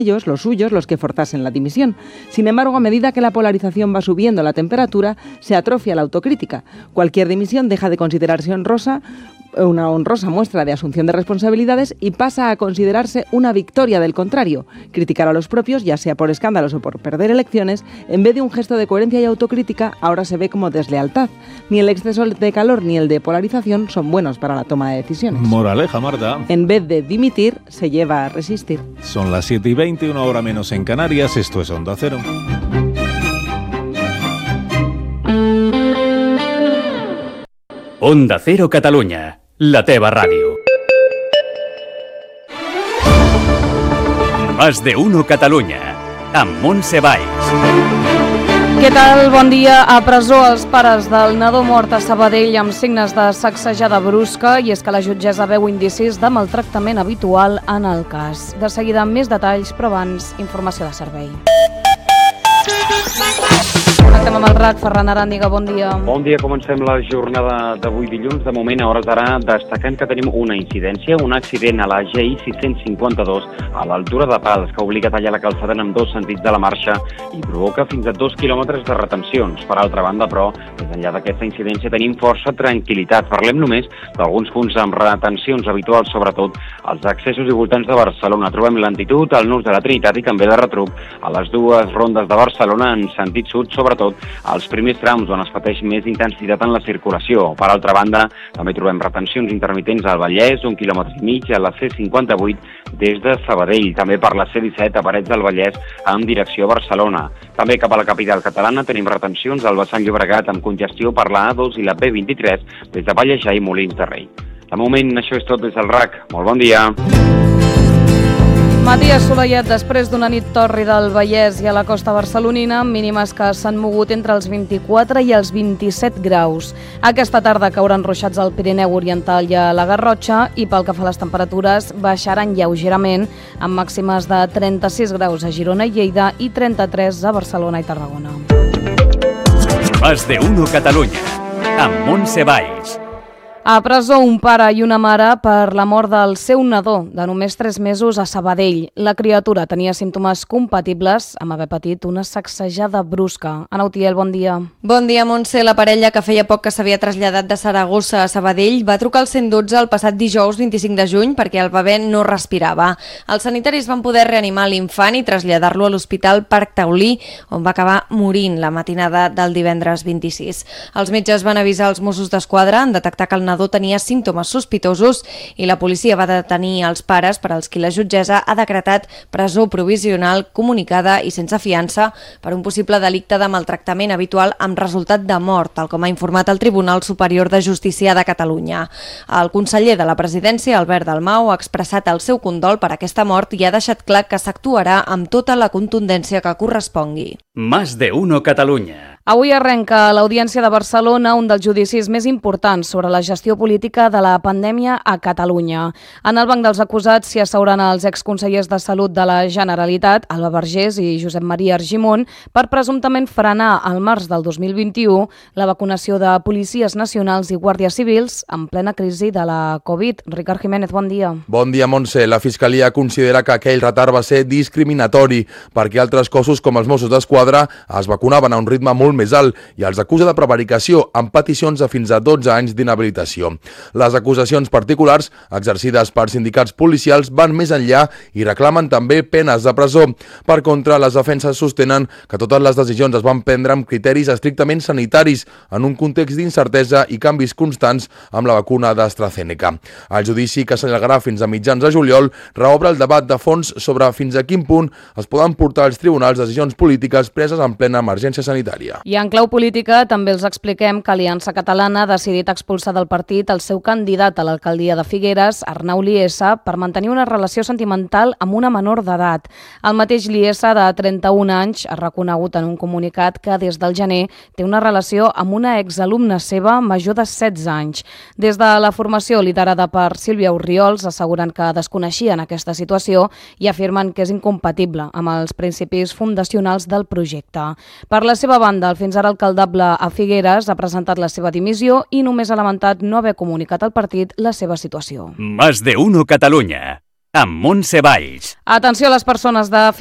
ellos, los suyos, los que forzasen la dimisión. Sin embargo, a medida que la polarización va subiendo la temperatura, se atrofia la autocrítica. Cualquier dimisión deja de considerarse una honrosa muestra de asunción de responsabilidades y pasa a considerarse una victoria del contrario. Criticar a los propios, ya sea por escándalos o por perder elecciones, en vez de un gesto de coherencia y autocrítica, ahora se ve como deslealtad. Ni el exceso de calor ni el de polarización son buenos para la toma de decisiones. Moraleja, Marta. En vez de dimitir, se lleva a resistir. Son las 7:20, una hora menos en Canarias. Esto es Onda Cero. Onda Cero Catalunya, la teva ràdio. Más de uno Catalunya, amb Montse Valls. Què tal? Bon dia. A presó els pares del nadó mort a Sabadell amb signes de sacsejada brusca, i és que la jutgessa veu indicis de maltractament habitual en el cas. De seguida amb més detalls, però abans, informació de servei. Connectem amb el RAC. Ferran Aràndiga, bon dia. Bon dia, comencem la jornada d'avui dilluns. De moment, a hores d'ara, destacant que tenim una incidència, un accident a la GI 652 a l'altura de Pals, que obliga a tallar la calçada en ambdós sentits de la marxa i provoca fins a 2 quilòmetres de retencions. Per altra banda, però, més enllà d'aquesta incidència, tenim força tranquil·litat. Parlem només d'alguns punts amb retencions habituals, sobretot als accessos i voltants de Barcelona. Trobem lentitud al nus de la Trinitat i també de retruc a les dues rondes de Barcelona en sentit sud, sobretot als primers trams on es pateix més intensitat en la circulació. Per altra banda, també trobem retencions intermitents al Vallès, 1,5 quilòmetres a la C58 des de Sabadell. També per la C17 a Parets del Vallès en direcció a Barcelona. També cap a la capital catalana tenim retencions al vessant Llobregat amb congestió per la A2 i la B23 des de Pallejà i Molins de Rei. De moment, això és tot des del RAC. Molt bon dia. Matí assolellat després d'una nit tòrrida al Vallès i a la costa barcelonina, mínimes que s'han mogut entre els 24 i els 27 graus. Aquesta tarda cauran ruixats al Pirineu Oriental i a la Garrotxa i pel que fa a les temperatures baixaran lleugerament amb màximes de 36 graus a Girona i Lleida i 33 a Barcelona i Tarragona. Más de uno Catalunya, amb Montse Valls. A presó un pare i una mare per la mort del seu nadó de només 3 mesos a Sabadell. La criatura tenia símptomes compatibles amb haver patit una sacsejada brusca. Ana Utiel, bon dia. Bon dia, Montse. La parella, que feia poc que s'havia traslladat de Saragossa a Sabadell, va trucar al 112 el passat dijous 25 de juny perquè el bebè no respirava. Els sanitaris van poder reanimar l'infant i traslladar-lo a l'Hospital Parc Taulí, on va acabar morint la matinada del divendres 26. Els metges van avisar els Mossos d'Esquadra en detectar que el nadó tenia símptomes sospitosos i la policia va detenir els pares per als qui la jutgessa ha decretat presó provisional comunicada i sense fiança per un possible delicte de maltractament habitual amb resultat de mort, tal com ha informat el Tribunal Superior de Justícia de Catalunya. El conseller de la Presidència, Albert Dalmau, ha expressat el seu condol per aquesta mort i ha deixat clar que s'actuarà amb tota la contundència que correspongui. Más de uno Catalunya. Avui arrenca a l'Audiència de Barcelona un dels judicis més importants sobre la gestió política de la pandèmia a Catalunya. En el banc dels acusats s'hi asseuran els exconsellers de Salut de la Generalitat, Alba Vergés i Josep Maria Argimon, per presumptament frenar al març del 2021 la vacunació de policies nacionals i guàrdies civils en plena crisi de la Covid. Ricard Jiménez, bon dia. Bon dia, Montse. La Fiscalia considera que aquell retard va ser discriminatori perquè altres cossos com els Mossos d'Esquadra es vacunaven a un ritme molt més alt i els acusa de prevaricació amb peticions de fins a 12 anys d'inhabilitació. Les acusacions particulars exercides per sindicats policials van més enllà i reclamen també penes de presó. Per contra, les defenses sostenen que totes les decisions es van prendre amb criteris estrictament sanitaris en un context d'incertesa i canvis constants amb la vacuna d'AstraZeneca. El judici, que s'allargarà fins a mitjans de juliol, reobre el debat de fons sobre fins a quin punt es poden portar als tribunals decisions polítiques preses en plena emergència sanitària. I en clau política també els expliquem que Aliança Catalana ha decidit expulsar del partit el seu candidat a l'alcaldia de Figueres, Arnau Liessa, per mantenir una relació sentimental amb una menor d'edat. El mateix Liessa, de 31 anys, ha reconegut en un comunicat que des del gener té una relació amb una exalumna seva major de 16 anys. Des de la formació liderada per Sílvia Orriols asseguren que desconeixien aquesta situació i afirmen que és incompatible amb els principis fundacionals del projecte. Per la seva banda, el fins ara alcaldable a Figueres ha presentat la seva dimissió i només ha lamentat no haver comunicat al partit la seva situació. Más de uno Catalunya, amb Montse Valls. Atenció a les persones de